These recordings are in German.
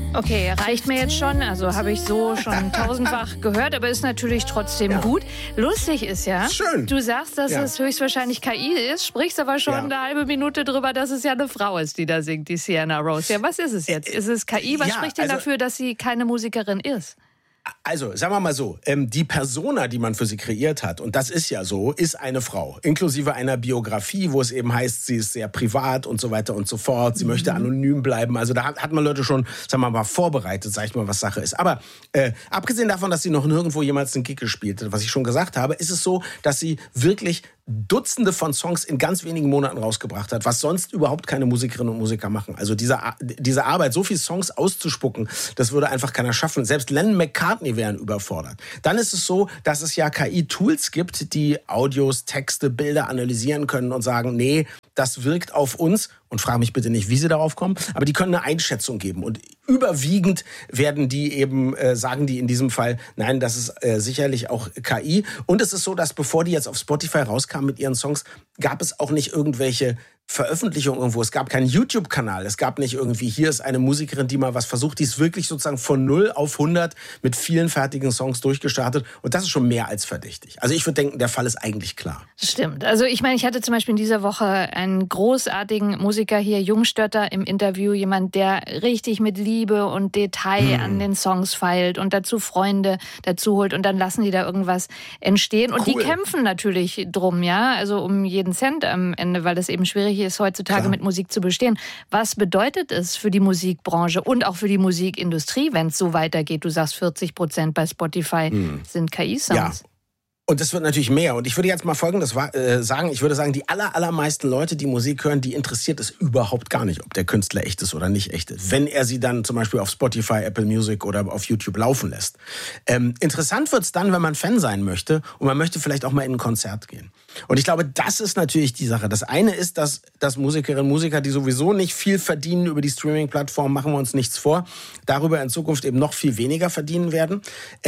Okay, reicht mir jetzt schon. Also habe ich so schon tausendfach gehört, aber ist natürlich trotzdem gut. Lustig ist ja, schön. Du sagst, dass es höchstwahrscheinlich KI ist, sprichst aber schon eine halbe Minute drüber, dass es ja eine Frau ist, die da singt, die Sienna Rose. Ja, was ist es jetzt? Ist es KI? Was spricht denn dafür, dass sie keine Musikerin ist? Also, sagen wir mal so, die Persona, die man für sie kreiert hat, und das ist ja so, ist eine Frau. Inklusive einer Biografie, wo es eben heißt, sie ist sehr privat und so weiter und so fort. Sie möchte anonym bleiben. Also da hat man Leute schon, sagen wir mal, vorbereitet, sag ich mal, was Sache ist. Aber abgesehen davon, dass sie noch nirgendwo jemals einen Gig gespielt hat, was ich schon gesagt habe, ist es so, dass sie wirklich Dutzende von Songs in ganz wenigen Monaten rausgebracht hat, was sonst überhaupt keine Musikerinnen und Musiker machen. Also diese Arbeit, so viele Songs auszuspucken, das würde einfach keiner schaffen. Selbst Lennon McCartney wären überfordert. Dann ist es so, dass es ja KI-Tools gibt, die Audios, Texte, Bilder analysieren können und sagen, nee, das wirkt auf uns. Und frage mich bitte nicht, wie sie darauf kommen, aber die können eine Einschätzung geben. Und überwiegend werden die eben, sagen die in diesem Fall, nein, das ist sicherlich auch KI. Und es ist so, dass bevor die jetzt auf Spotify rauskamen mit ihren Songs, gab es auch nicht irgendwelche Veröffentlichungen irgendwo. Es gab keinen YouTube-Kanal. Es gab nicht irgendwie, hier ist eine Musikerin, die mal was versucht. Die ist wirklich sozusagen von 0 auf 100 mit vielen fertigen Songs durchgestartet. Und das ist schon mehr als verdächtig. Also ich würde denken, der Fall ist eigentlich klar. Das stimmt. Also ich meine, ich hatte zum Beispiel in dieser Woche einen großartigen Musiker hier, Jungstötter, im Interview. Jemand, der richtig mit Liebe und Detail an den Songs feilt und dazu Freunde dazu holt. Und dann lassen die da irgendwas entstehen. Und die kämpfen natürlich drum, ja, also um jeden Cent am Ende, weil das eben schwierig ist, heutzutage mit Musik zu bestehen. Was bedeutet es für die Musikbranche und auch für die Musikindustrie, wenn es so weitergeht? Du sagst 40% bei Spotify sind KI-Songs. Ja. Und das wird natürlich mehr. Und ich würde jetzt mal Folgendes sagen. Ich würde sagen, die allermeisten Leute, die Musik hören, die interessiert es überhaupt gar nicht, ob der Künstler echt ist oder nicht echt ist. Wenn er sie dann zum Beispiel auf Spotify, Apple Music oder auf YouTube laufen lässt. Interessant wird's dann, wenn man Fan sein möchte und man möchte vielleicht auch mal in ein Konzert gehen. Und ich glaube, das ist natürlich die Sache. Das eine ist, dass Musikerinnen und Musiker, die sowieso nicht viel verdienen über die Streaming-Plattform, machen wir uns nichts vor, darüber in Zukunft eben noch viel weniger verdienen werden.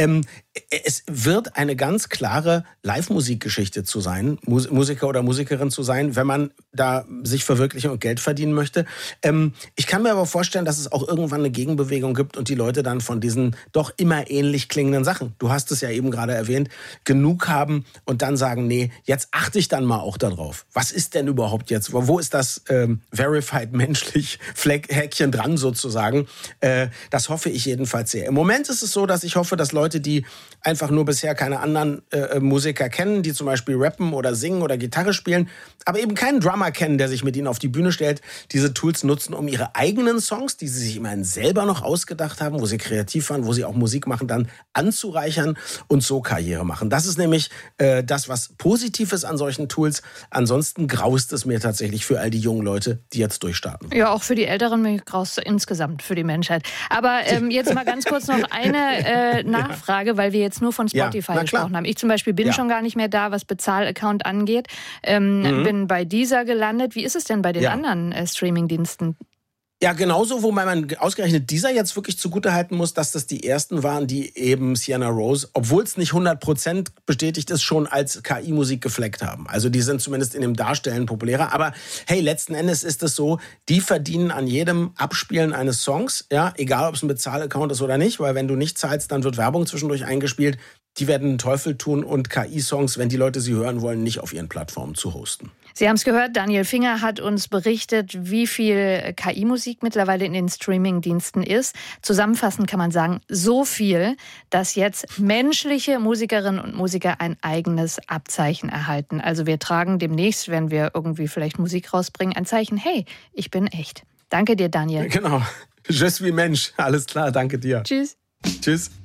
Es wird eine ganz klare Live-Musikgeschichte zu sein, Musiker oder Musikerin zu sein, wenn man da sich verwirklichen und Geld verdienen möchte. Ich kann mir aber vorstellen, dass es auch irgendwann eine Gegenbewegung gibt und die Leute dann von diesen doch immer ähnlich klingenden Sachen, du hast es ja eben gerade erwähnt, genug haben und dann sagen, nee, jetzt achte ich dann mal auch darauf. Was ist denn überhaupt jetzt? Wo ist das verified menschlich Häkchen dran sozusagen? Das hoffe ich jedenfalls sehr. Im Moment ist es so, dass ich hoffe, dass Leute, die einfach nur bisher keine anderen Musiker kennen, die zum Beispiel rappen oder singen oder Gitarre spielen, aber eben keinen Drummer kennen, der sich mit ihnen auf die Bühne stellt, diese Tools nutzen, um ihre eigenen Songs, die sie sich immerhin selber noch ausgedacht haben, wo sie kreativ waren, wo sie auch Musik machen, dann anzureichern und so Karriere machen. Das ist nämlich das, was positiv ist an solchen Tools. Ansonsten graust es mir tatsächlich für all die jungen Leute, die jetzt durchstarten. Ja, auch für die Älteren, mir graust insgesamt für die Menschheit. Aber jetzt mal ganz kurz noch eine Nachfrage, weil wir jetzt nur von Spotify gesprochen haben. Ich zum Beispiel bin schon gar nicht mehr da, was Bezahlaccount angeht. Bin bei Deezer gelandet. Wie ist es denn bei den anderen Streamingdiensten? Ja, genauso, wobei man ausgerechnet dieser jetzt wirklich zugutehalten muss, dass das die ersten waren, die eben Sienna Rose, obwohl es nicht 100% bestätigt ist, schon als KI-Musik gefleckt haben. Also die sind zumindest in dem Darstellen populärer. Aber hey, letzten Endes ist es so, die verdienen an jedem Abspielen eines Songs, ja, egal ob es ein Bezahlaccount ist oder nicht, weil wenn du nicht zahlst, dann wird Werbung zwischendurch eingespielt. Die werden den Teufel tun und KI-Songs, wenn die Leute sie hören wollen, nicht auf ihren Plattformen zu hosten. Sie haben es gehört, Daniel Finger hat uns berichtet, wie viel KI-Musik mittlerweile in den Streaming-Diensten ist. Zusammenfassend kann man sagen, so viel, dass jetzt menschliche Musikerinnen und Musiker ein eigenes Abzeichen erhalten. Also wir tragen demnächst, wenn wir irgendwie vielleicht Musik rausbringen, ein Zeichen, hey, ich bin echt. Danke dir, Daniel. Genau, je suis Mensch. Alles klar, danke dir. Tschüss. Tschüss.